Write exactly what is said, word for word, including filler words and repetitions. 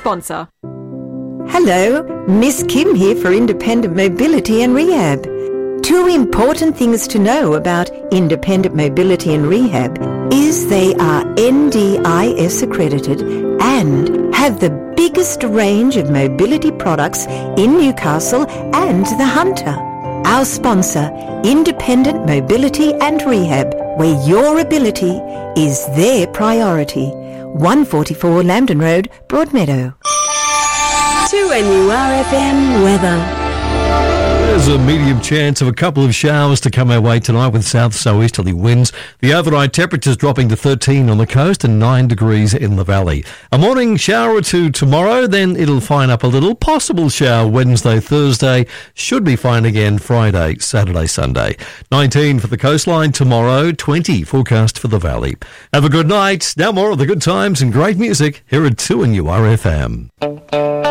sponsor. Hello, Miss Kim here for Independent Mobility and Rehab. Two important things to know about Independent Mobility and Rehab is they are N D I S accredited and have the biggest range of mobility products in Newcastle and the Hunter. Our sponsor, Independent Mobility and Rehab, where your ability is their priority. one forty-four Lambton Road, Broadmeadow. two N U R F M weather. There's a medium chance of a couple of showers to come our way tonight with south southeasterly winds. The overnight temperatures dropping to thirteen on the coast and nine degrees in the valley. A morning shower or two tomorrow, then it'll fine up a little. Possible shower Wednesday, Thursday. Should be fine again Friday, Saturday, Sunday. nineteen for the coastline tomorrow, twenty forecast for the valley. Have a good night. Now more of the good times and great music here at two N U R F M.